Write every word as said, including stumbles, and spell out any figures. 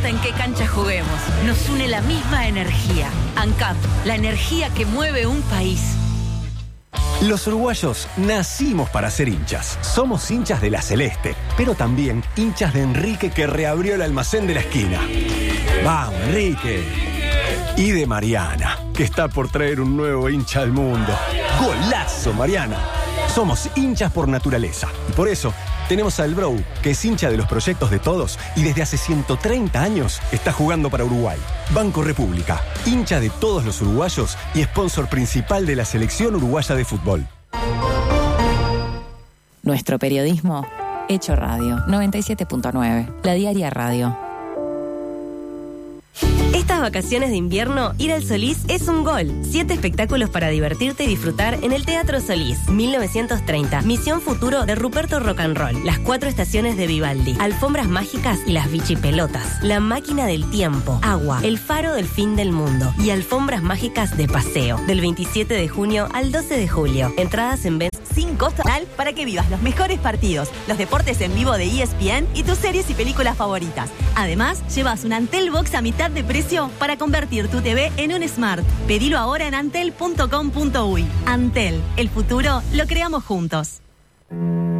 importa en qué cancha juguemos, nos une la misma energía. ANCAP, la energía que mueve un país. Los uruguayos nacimos para ser hinchas. Somos hinchas de la Celeste, pero también hinchas de Enrique, que reabrió el almacén de la esquina. ¡Vamos, Enrique! Y de Mariana, que está por traer un nuevo hincha al mundo. ¡Golazo, Mariana! Somos hinchas por naturaleza. Y por eso tenemos al Bro, que es hincha de los proyectos de todos y desde hace ciento treinta años está jugando para Uruguay. Banco República, hincha de todos los uruguayos y sponsor principal de la selección uruguaya de fútbol. Nuestro periodismo hecho radio. noventa y siete punto nueve. La Diaria Radio. Estas vacaciones de invierno, ir al Solís es un gol. Siete espectáculos para divertirte y disfrutar en el Teatro Solís. mil novecientos treinta. Misión Futuro de Ruperto Rock and Roll. Las cuatro estaciones de Vivaldi. Alfombras mágicas y las bichipelotas. La máquina del tiempo. Agua. El faro del fin del mundo. Y alfombras mágicas de paseo. Del veintisiete de junio al doce de julio. Entradas en venta sin costo para que vivas los mejores partidos, los deportes en vivo de E S P N y tus series y películas favoritas. Además, llevas un Antel Box a mitad de precio para convertir tu T V en un Smart. Pedilo ahora en antel punto com punto uy. Antel, el futuro lo creamos juntos.